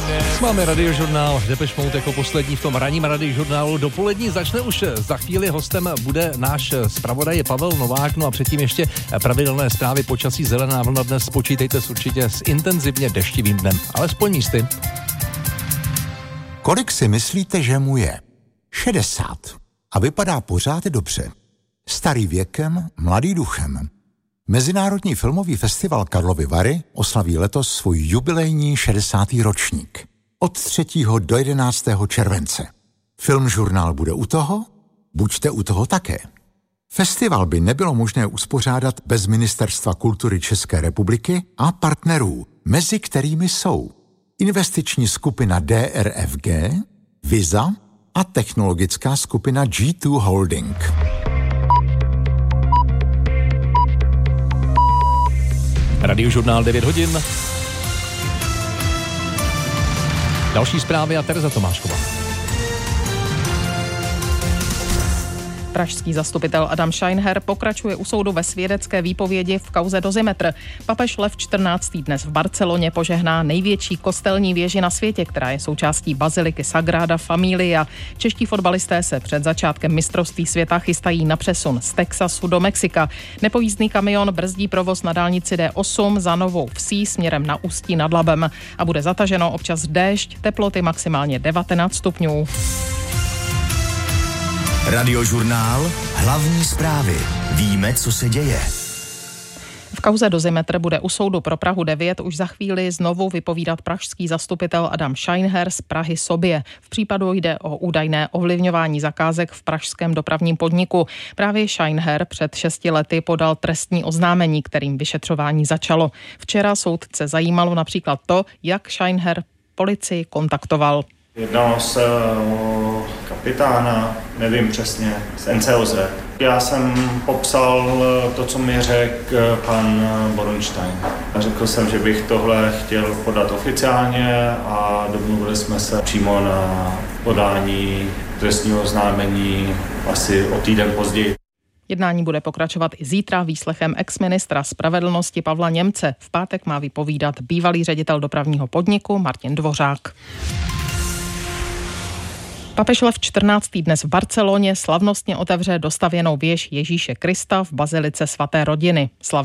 Máme radiožurnál Depeche Mode jako poslední v tom ranním radiožurnálu. Dopolední začne už za chvíli. Hostem bude náš zpravodaj Pavel Novák. No a předtím ještě pravidelné zprávy počasí. Zelená vlna dnes, počítejte určitě s intenzivně deštivým dnem. Alespoň místy. Kolik si myslíte, že mu je? 60. A vypadá pořád dobře. Starý věkem, mladý duchem. Mezinárodní filmový festival Karlovy Vary oslaví letos svůj jubilejní 60. ročník. Od 3. do 11. července. Filmžurnál bude u toho? Buďte u toho také. Festival by nebylo možné uspořádat bez Ministerstva kultury České republiky a partnerů, mezi kterými jsou investiční skupina DRFG, Visa a technologická skupina G2 Holding. Radiožurnál 9 hodin. Další zprávy a Tereza Tomášková. Pražský zastupitel Adam Scheinher pokračuje u soudu ve svědecké výpovědi v kauze Dozimetr. Papež Lev XIV. Dnes v Barceloně požehná největší kostelní věži na světě, která je součástí baziliky Sagrada Familia. Čeští fotbalisté se před začátkem mistrovství světa chystají na přesun z Texasu do Mexika. Nepojízdný kamion brzdí provoz na dálnici D8 za Novou Vsí směrem na Ústí nad Labem a bude zataženo občas déšť, teploty maximálně 19 stupňů. Radiožurnál, hlavní zprávy. Víme, co se děje. V kauze Dozimetr bude u soudu pro Prahu 9 už za chvíli znovu vypovídat pražský zastupitel Adam Scheinher z Prahy Sobě. V případu jde o údajné ovlivňování zakázek v pražském dopravním podniku. Právě Scheinher před 6 lety podal trestní oznámení, kterým vyšetřování začalo. Včera soudce zajímalo například to, jak Scheinher policii kontaktoval. Jednalo se o kapitána, nevím přesně, z NCOZ. Já jsem popsal to, co mi řekl pan Boronstein. Řekl jsem, že bych tohle chtěl podat oficiálně a domluvili jsme se přímo na podání trestního oznámení asi o týden později. Jednání bude pokračovat i zítra výslechem exministra spravedlnosti Pavla Němce. V pátek má vypovídat bývalý ředitel dopravního podniku Martin Dvořák. Papež Lev XIV. Dnes v Barceloně slavnostně otevře dostavěnou věž Ježíše Krista v bazilice svaté rodiny.